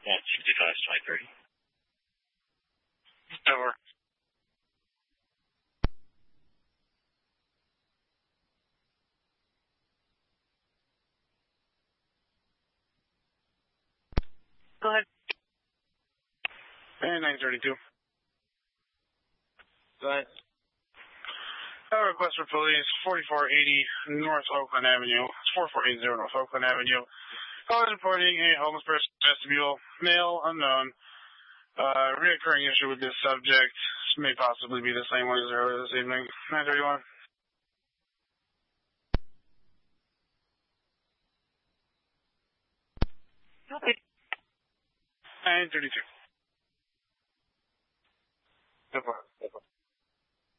165 2030. Over. Go ahead. And 932. Go ahead. Request for police, 4480 North Oakland Avenue. It's 4480 North Oakland Avenue. Call is reporting a homeless person vestibule, male, unknown. Reoccurring issue with this subject. This may possibly be the same one as earlier this evening. 931. Okay. 932. Go for it.